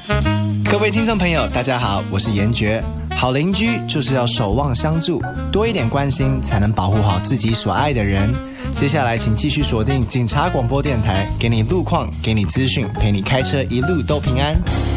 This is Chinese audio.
各位听众朋友，大家好，我是严爵。好邻居就是要守望相助，多一点关心，才能保护好自己所爱的人。接下来请继续锁定警察广播电台，给你路况，给你资讯，陪你开车一路都平安。